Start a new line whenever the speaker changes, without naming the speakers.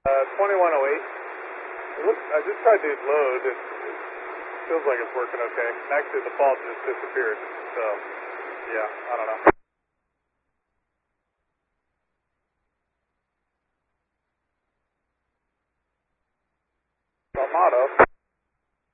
2108. I just tried to load. It feels like it's working okay. Actually, the fault just disappeared. So, yeah, I don't know. Armado.